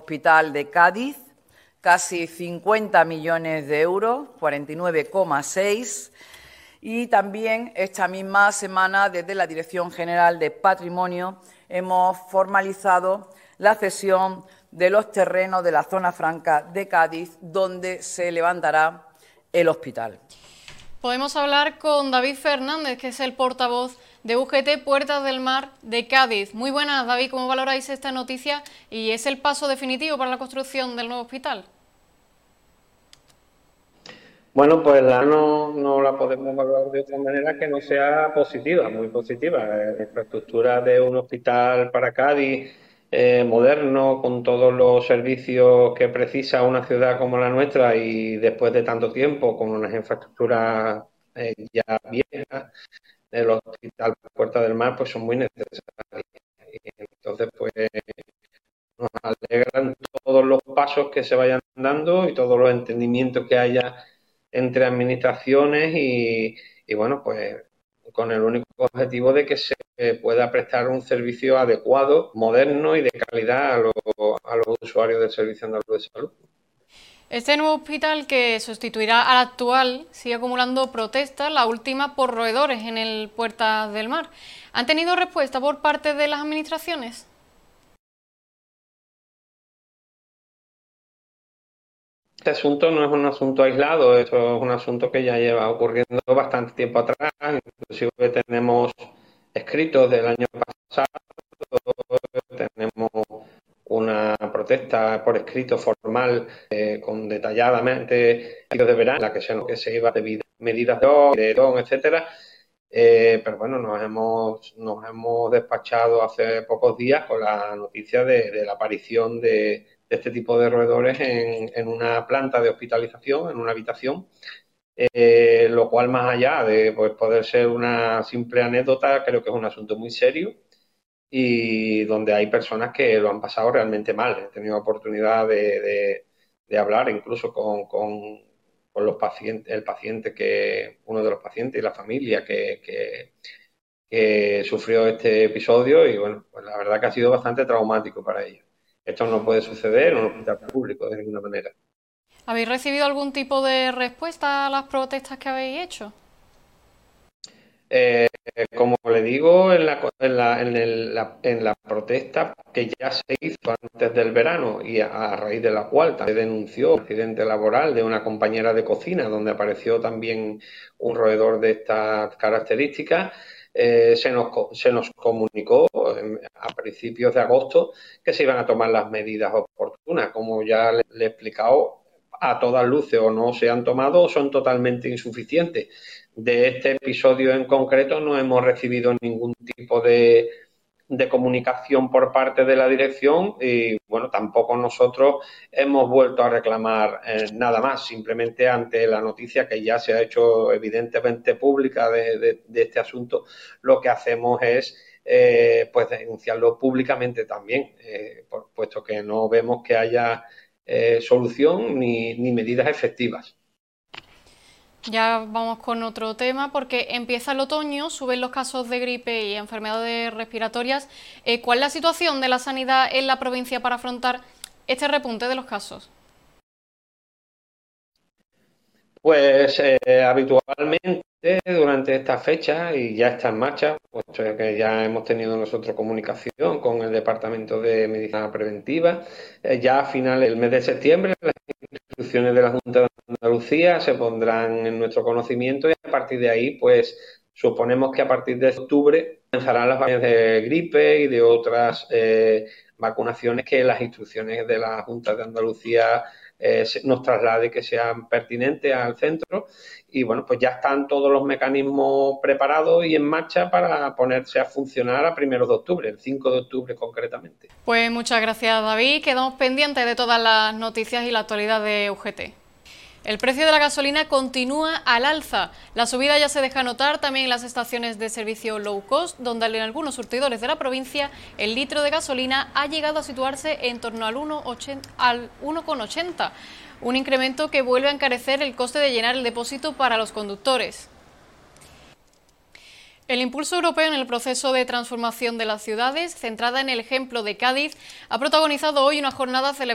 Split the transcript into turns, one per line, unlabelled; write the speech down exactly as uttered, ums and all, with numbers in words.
Hospital de Cádiz, casi cincuenta millones de euros, cuarenta y nueve coma seis. Y también esta misma semana, desde la Dirección General de Patrimonio, hemos formalizado la cesión de los terrenos de la zona franca de Cádiz, donde se levantará el hospital.
Podemos hablar con David Fernández, que es el portavoz de U G T Puertas del Mar de Cádiz. Muy buenas, David, ¿cómo valoráis esta noticia y es el paso definitivo para la construcción del nuevo hospital?
Bueno, pues la no, no la podemos valorar de otra manera que no sea positiva, muy positiva. La infraestructura de un hospital para Cádiz, eh, moderno, con todos los servicios que precisa una ciudad como la nuestra y después de tanto tiempo, con unas infraestructuras eh, ya viejas, el hospital Puerta del Mar, pues son muy necesarias. Y entonces, pues nos alegran todos los pasos que se vayan dando y todos los entendimientos que haya entre administraciones y, y bueno, pues con el único objetivo de que se pueda prestar un servicio adecuado, moderno y de calidad a los, a los usuarios del Servicio Andaluz de Salud.
Este nuevo hospital, que sustituirá al actual, sigue acumulando protestas, la última por roedores en el Puertas del Mar. ¿Han tenido respuesta por parte de las administraciones?
Este asunto no es un asunto aislado, esto es un asunto que ya lleva ocurriendo bastante tiempo atrás, inclusive tenemos escritos del año pasado, tenemos una protesta por escrito formal eh, con detalladamente de verano, en la que se, que se iba debido a medidas de don, etcétera. Eh, pero bueno, nos hemos, nos hemos despachado hace pocos días con la noticia de, de la aparición de, de este tipo de roedores en, en una planta de hospitalización, en una habitación, eh, lo cual, más allá de pues, poder ser una simple anécdota, creo que es un asunto muy serio y donde hay personas que lo han pasado realmente mal. He tenido oportunidad de, de, de hablar incluso con, con, con los pacientes, el paciente que, uno de los pacientes y la familia que, que, que sufrió este episodio y bueno, pues la verdad que ha sido bastante traumático para ellos. Esto no puede suceder en un hospital público de ninguna manera.
¿Habéis recibido algún tipo de respuesta a las protestas que habéis hecho?
Eh, como le digo, en la, en, la, en, el, la, en la protesta que ya se hizo antes del verano y a, a raíz de la cual se denunció un accidente laboral de una compañera de cocina donde apareció también un roedor de estas características, eh, se, nos, se nos comunicó en, a principios de agosto que se iban a tomar las medidas oportunas. Como ya le, le he explicado, a todas luces o no se han tomado o son totalmente insuficientes. De este episodio en concreto no hemos recibido ningún tipo de, de comunicación por parte de la dirección y bueno, tampoco nosotros hemos vuelto a reclamar eh, nada más, simplemente ante la noticia que ya se ha hecho evidentemente pública de, de, de este asunto, lo que hacemos es eh, pues denunciarlo públicamente también, eh, por, puesto que no vemos que haya eh, solución ni, ni medidas efectivas.
Ya vamos con otro tema, porque empieza el otoño, suben los casos de gripe y enfermedades respiratorias. Eh, ¿Cuál es la situación de la sanidad en la provincia para afrontar este repunte de los casos?
Pues eh, habitualmente durante esta fecha, y ya está en marcha, puesto que ya hemos tenido nosotros comunicación con el Departamento de Medicina Preventiva, eh, ya a finales del mes de septiembre las instrucciones de la Junta de Andalucía se pondrán en nuestro conocimiento y a partir de ahí, pues suponemos que a partir de octubre comenzarán las vacunas de gripe y de otras eh, vacunaciones que las instrucciones de la Junta de Andalucía Eh, nos traslade que sean pertinentes al centro y bueno, pues ya están todos los mecanismos preparados y en marcha para ponerse a funcionar a primeros de octubre, el cinco de octubre concretamente.
Pues muchas gracias, David, quedamos pendientes de todas las noticias y la actualidad de U G T. El precio de la gasolina continúa al alza. La subida ya se deja notar también en las estaciones de servicio low cost, donde en algunos surtidores de la provincia el litro de gasolina ha llegado a situarse en torno al uno coma ochenta, un incremento que vuelve a encarecer el coste de llenar el depósito para los conductores. El impulso europeo en el proceso de transformación de las ciudades, centrada en el ejemplo de Cádiz, ha protagonizado hoy una jornada celebrada